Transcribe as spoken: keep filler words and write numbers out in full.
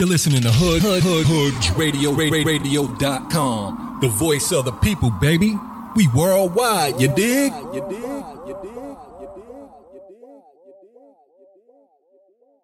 You're listening to Hood, Hood, Hood, Hood Radio, radio dot com. The voice of the people, baby. We worldwide, you dig? You dig? You dig?